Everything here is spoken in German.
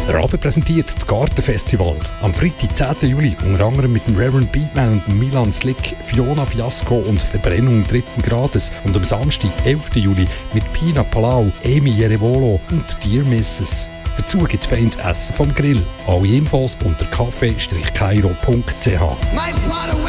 Rabe präsentiert das Gartenfestival. Am Freitag, 10. Juli, unter anderem mit dem Reverend Beatman und dem Milan Slick, Fiona Fiasco und Verbrennung 3. Grades. Und am Samstag, 11. Juli, mit Pina Palau, Amy Jerevolo und Dear Mrs. Dazu gibt es feines Essen vom Grill. Alle Infos unter kaffee-kairo.ch.